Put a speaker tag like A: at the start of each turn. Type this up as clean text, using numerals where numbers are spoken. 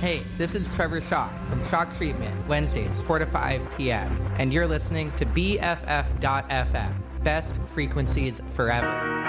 A: Hey, this is Trevor Shock from Shock Treatment, Wednesdays, 4 to 5 p.m. And you're listening to BFF.FM, best frequencies forever.